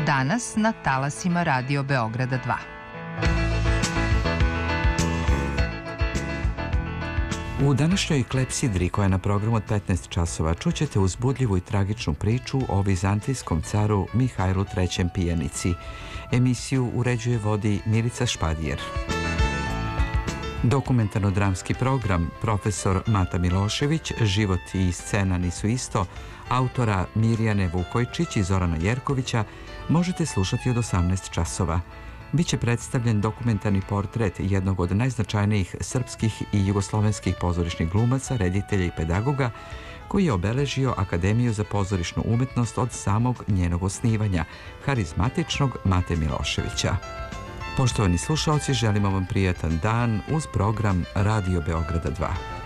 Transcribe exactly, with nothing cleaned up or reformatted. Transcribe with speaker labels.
Speaker 1: Danas na talasima Radio Beograda dva.
Speaker 2: U današnjoj klepsidri, koja je na programu od petnaest časova, čućete uzbudljivu i tragičnu priču o vizantijskom caru Mihajlu trećem Pijanici. Emisiju uređuje vodi Milica Špadijer. Dokumentarno-dramski program Profesor Mata Milošević, Život i scena nisu isto, autora Mirjane Vukojčić i Zorana Jerkovića, možete slušati od osamnaest časova. Biće predstavljen dokumentarni portret jednog od najznačajnijih srpskih i jugoslovenskih pozorišnih glumaca, reditelja i pedagoga, koji je obeležio Akademiju za pozorišnu umetnost od samog njenog osnivanja, harizmatičnog Mate Miloševića. Poštovani slušaoci, želimo vam prijatan dan uz program Radio Beograda dva.